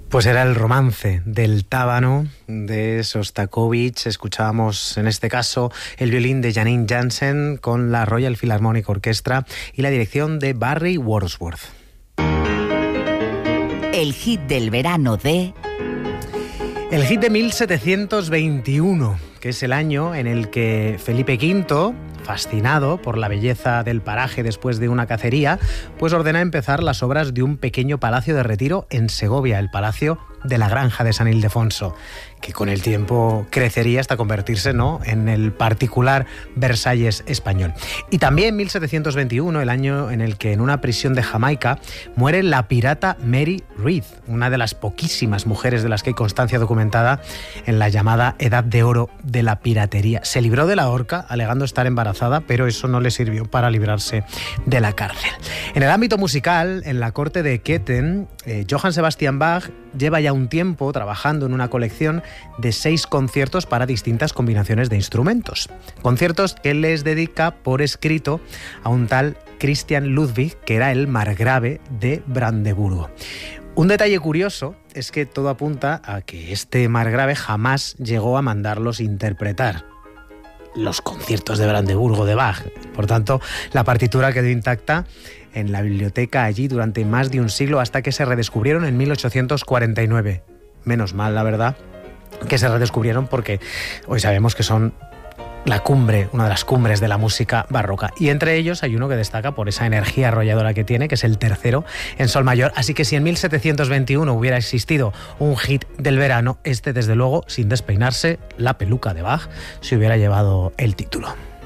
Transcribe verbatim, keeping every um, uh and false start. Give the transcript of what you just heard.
Pues era el romance del Tábano de Sostakovich. Escuchábamos en este caso el violín de Janine Jansen con la Royal Philharmonic Orchestra y la dirección de Barry Wordsworth. El hit del verano de... El hit de mil setecientos veintiuno, que es el año en el que Felipe quinto, fascinado por la belleza del paraje después de una cacería, pues ordena empezar las obras de un pequeño palacio de retiro en Segovia, el Palacio de la Granja de San Ildefonso, que con el tiempo crecería hasta convertirse, ¿no?, en el particular Versalles español. Y también mil setecientos veintiuno, el año en el que en una prisión de Jamaica muere la pirata Mary Read, una de las poquísimas mujeres de las que hay constancia documentada en la llamada Edad de Oro de la piratería. Se libró de la horca alegando estar embarazada, pero eso no le sirvió para librarse de la cárcel. En el ámbito musical, en la corte de Köthen, eh, Johann Sebastian Bach lleva ya un tiempo trabajando en una colección de seis conciertos para distintas combinaciones de instrumentos. Conciertos que les dedica por escrito a un tal Christian Ludwig, que era el margrave de Brandeburgo. Un detalle curioso es que todo apunta a que este margrave jamás llegó a mandarlos interpretar los conciertos de Brandeburgo de Bach. Por tanto, la partitura quedó intacta en la biblioteca allí durante más de un siglo hasta que se redescubrieron en mil ochocientos cuarenta y nueve. Menos mal, la verdad, que se redescubrieron porque hoy sabemos que son la cumbre, una de las cumbres de la música barroca. Y entre ellos hay uno que destaca por esa energía arrolladora que tiene, que es el tercero en sol mayor. Así que si en mil setecientos veintiuno hubiera existido un hit del verano, este desde luego, sin despeinarse, la peluca de Bach, se hubiera llevado el título.